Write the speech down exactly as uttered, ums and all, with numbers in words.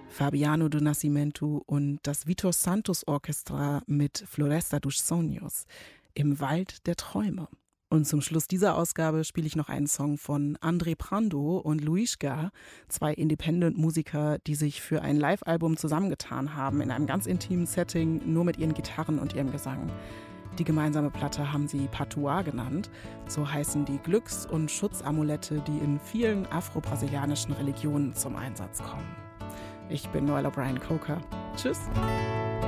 Fabiano do Nascimento und das Vitor Santos Orchestra mit Floresta dos Sonhos, im Wald der Träume. Und zum Schluss dieser Ausgabe spiele ich noch einen Song von André Prando und Luiska, zwei Independent-Musiker, die sich für ein Live-Album zusammengetan haben, in einem ganz intimen Setting, nur mit ihren Gitarren und ihrem Gesang. Die gemeinsame Platte haben sie Patuá genannt, so heißen die Glücks- und Schutzamulette, die in vielen afro-brasilianischen Religionen zum Einsatz kommen. Ich bin Noel O'Brien Coker. Tschüss!